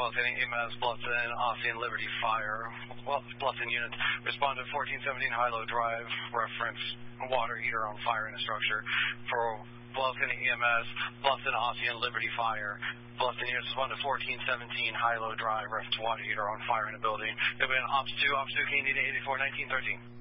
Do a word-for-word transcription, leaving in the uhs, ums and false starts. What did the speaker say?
Bluffton E M S, Bluffton, Austin, Liberty Fire. Well, Bluffton units respond to fourteen seventeen High-Low Drive, reference water heater on fire in the structure. For Bluffton E M S, Bluffton, Austin, Liberty Fire. Bluffton units respond to fourteen seventeen High-Low Drive, reference water heater on fire in a building. They've been Ops two, Ops two, Canadian eighty-four, nineteen thirteen.